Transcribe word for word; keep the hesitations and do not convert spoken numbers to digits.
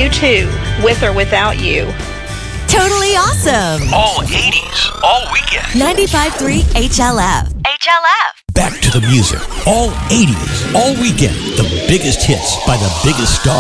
You Too, With or Without You. Totally awesome. All eighties, all weekend. ninety-five point three H L F. H L F. Back to the music. All eighties, all weekend. The biggest hits by the biggest stars.